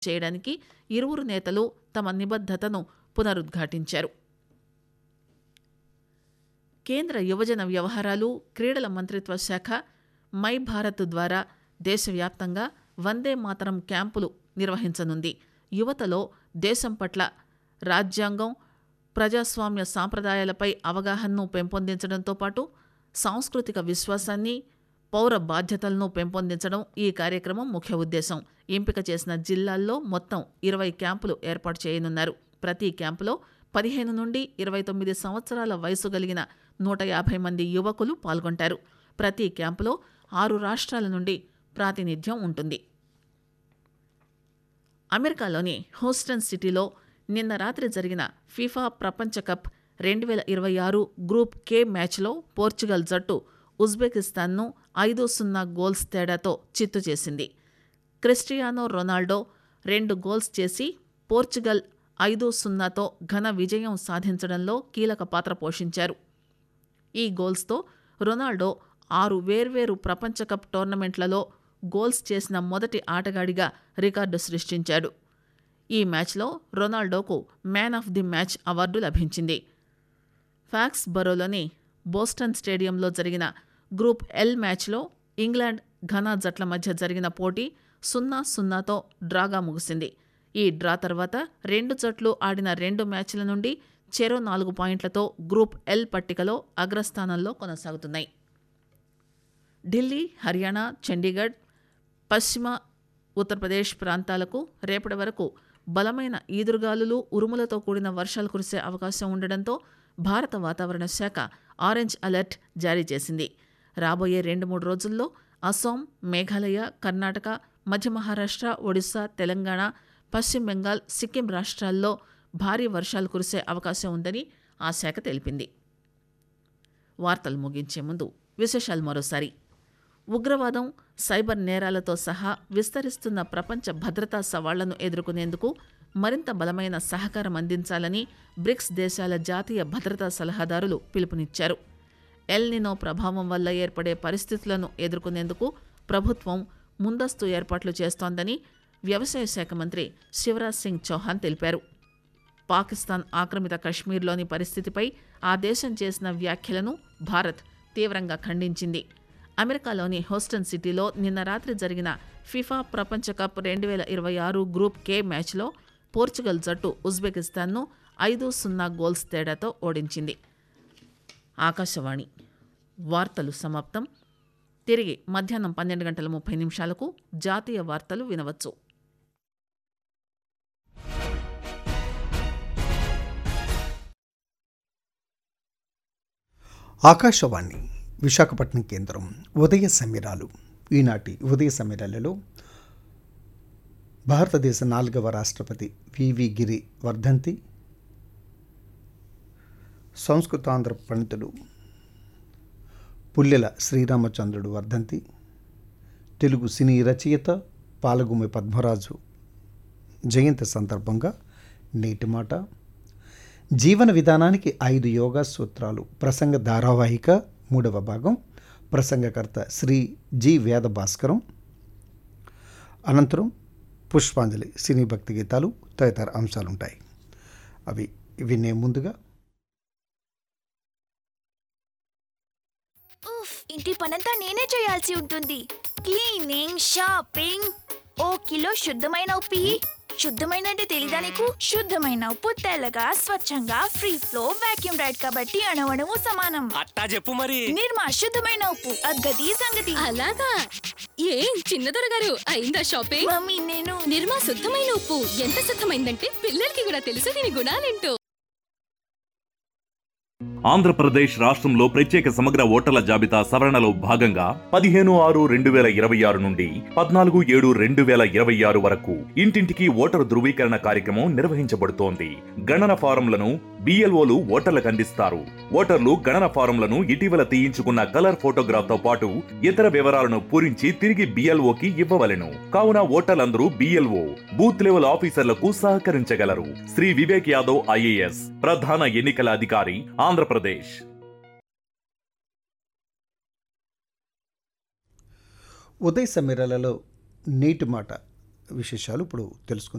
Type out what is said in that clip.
చేయడానికి ఇరువురు నేతలు తమ నిబద్ధతను పునరుద్ఘాటించారు. కేంద్ర యువజన వ్యవహారాలు, క్రీడల మంత్రిత్వ శాఖ మై భారత్ ద్వారా దేశవ్యాప్తంగా వందే మాతరం క్యాంపులు నిర్వహించనుంది. యువతలో దేశం పట్ల, రాజ్యాంగం, ప్రజాస్వామ్య సాంప్రదాయాలపై అవగాహనను పెంపొందించడంతో పాటు సాంస్కృతిక విశ్వాసాన్ని, పౌర బాధ్యతలను పెంపొందించడం ఈ కార్యక్రమం ముఖ్య ఉద్దేశం. ఎంపిక చేసిన జిల్లాల్లో మొత్తం 20 క్యాంపులు ఏర్పాటు చేయనున్నారు. ప్రతి క్యాంపులో 15 నుండి 29 సంవత్సరాల వయసు కలిగిన 150 మంది యువకులు పాల్గొంటారు. ప్రతి క్యాంపులో 6 రాష్ట్రాల నుండి ప్రాతినిధ్యం ఉంటుంది. అమెరికాలోని హ్యూస్టన్ సిటీలో నిన్న రాత్రి జరిగిన ఫిఫా ప్రపంచ కప్ 2026 గ్రూప్ కే మ్యాచ్లో పోర్చుగల్ జట్టు ఉజ్బెకిస్తాన్ను 5-0 గోల్స్ తేడాతో చిత్తు చేసింది. క్రిస్టియానో రొనాల్డో 2 గోల్స్ చేసి పోర్చుగల్ 5-0తో ఘన విజయం సాధించడంలో కీలక పాత్ర పోషించారు. ఈ గోల్స్తో రొనాల్డో 6 వేర్వేరు ప్రపంచ కప్ టోర్నమెంట్లలో గోల్స్ చేసిన మొదటి ఆటగాడిగా రికార్డు సృష్టించాడు. ఈ మ్యాచ్లో రొనాల్డోకు man of the match award లభించింది. ఫాక్స్ బరోలోని బోస్టన్ స్టేడియంలో జరిగిన గ్రూప్ ఎల్ మ్యాచ్లో ఇంగ్లాండ్, ఘనా జట్ల మధ్య జరిగిన పోటీ 0-0తో డ్రాగా ముగిసింది. ఈ డ్రా తర్వాత రెండు జట్లు ఆడిన 2 మ్యాచ్ల నుండి చెరో 4 పాయింట్లతో గ్రూప్ ఎల్ పట్టికలో అగ్రస్థానంలో కొనసాగుతున్నాయి. ఢిల్లీ, హర్యానా, చండీగఢ్, పశ్చిమ ఉత్తరప్రదేశ్ ప్రాంతాలకు రేపటి వరకు బలమైన ఈదురుగాలులు, ఉరుములతో కూడిన వర్షాలు కురిసే అవకాశం ఉండడంతో భారత వాతావరణ శాఖ ఆరెంజ్ అలర్ట్ జారీ చేసింది. రాబోయే 2-3 రోజుల్లో అసోం, మేఘాలయ, కర్ణాటక, మధ్య మహారాష్ట్ర, ఒడిశా, తెలంగాణ, పశ్చిమ బెంగాల్, సిక్కిం రాష్ట్రాల్లో భారీ వర్షాలు కురిసే అవకాశం ఉందని ఆ శాఖ తెలిపింది. వార్తలు ముగించే ముందు విశేషాలు మరోసారి. ఉగ్రవాదం, సైబర్ నేరాలతో సహా విస్తరిస్తున్న ప్రపంచ భద్రతా సవాళ్లను ఎదుర్కొనేందుకు మరింత బలమైన సహకారం అందించాలని బ్రిక్స్ దేశాల జాతీయ భద్రతా సలహాదారులు పిలుపునిచ్చారు. ఎల్ నినో ప్రభావం వల్ల ఏర్పడే పరిస్థితులను ఎదుర్కొనేందుకు ప్రభుత్వం ముందస్తు ఏర్పాట్లు చేస్తోందని వ్యవసాయ శాఖ మంత్రి శివరాజ్ సింగ్ చౌహాన్ తెలిపారు. పాకిస్తాన్ ఆక్రమిత కశ్మీర్లోని పరిస్థితిపై ఆ దేశం చేసిన వ్యాఖ్యలను భారత్ తీవ్రంగా ఖండించింది. అమెరికాలోని హ్యూస్టన్ సిటీలో నిన్న రాత్రి జరిగిన ఫిఫా ప్రపంచ కప్ 2026 గ్రూప్ కే మ్యాచ్లో పోర్చుగల్ జట్టు ఉజ్బెకిస్తాన్ను 5-0 గోల్స్ తేడాతో ఓడించింది. ఆకాశవాణి వార్తలు సమాప్తం. తిరిగి మధ్యాహ్నం 12:30 జాతీయ వార్తలు వినవచ్చు. ఆకాశవాణి విశాఖపట్నం కేంద్రం. ఉదయ సమీరాలు. ఈనాటి ఉదయ సమీరాలలో భారతదేశ 4వ రాష్ట్రపతి వివి గిరి వర్ధంతి, సంస్కృతాంధ్ర పండితుడు పుల్లెల శ్రీరామచంద్రుడు వర్ధంతి, తెలుగు సినీ రచయిత పాలగుమి పద్మరాజు జయంతి సందర్భంగా నేటి మాట, జీవన విధానానికి 5 యోగా సూత్రాలు ప్రసంగ ధారావాహిక 3వ భాగం, ప్రసంగకర్త శ్రీ జి వేద భాస్కరం. అనంతరం పుష్పాంజలి, సినీ భక్తి గీతాలు తదితర అంశాలుంటాయి. అవి వినే ముందుగా ఇంటి పనంతా నేనే చేయాల్సి ఉంటుంది. క్లీనింగ్, షాపింగ్, ఓ కిలో శుద్ధమైన ఉప్పు. శుద్ధమైన అంటే తెలీదా నీకు? శుద్ధమైన ఉప్పు తెల్లగా, స్వచ్ఛంగా, ఫ్రీ ఫ్లో, వాక్యూమ్ రైడ్ కాబట్టి అణువణువు సమానం. అట్టా చెప్పు మరి. నిర్మా శుద్ధమైన ఉప్పు, అగ్గది సంగతి. అలాగా? ఏం చిన్నదొర గారు, అయిందా షాపింగ్? మమ్మీ నేను నిర్మా శుద్ధమైన ఉప్పు ఎంత శుద్ధమైందంటే పిల్లలకి కూడా తెలుసు దీని గుణాలేంటో. ఆంధ్రప్రదేశ్ రాష్ట్రంలో ప్రత్యేక సమగ్ర ఓటర్ల జాబితా సవరణలో భాగంగా 15/6/2026 నుండి 14/7/2026 వరకు ఇంటింటికి ఓటరు ధృవీకరణ కార్యక్రమం నిర్వహించబడుతోంది. గణన ఫారంలను బిఎల్ఓలు ఓటర్లకు అందిస్తారు. ఓటర్లు గణన ఫారంలను ఇటీవల తీయించుకున్న కలర్ ఫోటోగ్రాఫ్ తో పాటు ఇతర వివరాలను పూరించి తిరిగి బిఎల్ఓకి ఇవ్వవలెను. కావున ఓటర్లందరూ బిఎల్ఓ బూత్ లెవెల్ ఆఫీసర్లకు సహకరించగలరు. శ్రీ వివేక్ యాదవ్ ఐఏఎస్ ప్రధాన ఎన్నికల అధికారి, ఆంధ్రప్రదేశ్. ఉదయ సమీరాలలో నేటి మాట విశేషాలు ఇప్పుడు తెలుసుకుందాం.